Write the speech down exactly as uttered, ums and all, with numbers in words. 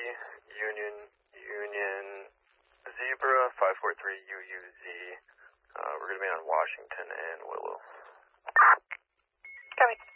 Union, Union, Zebra, five four three U U Z. Uh, we're going to be on Washington and Willow. Copy.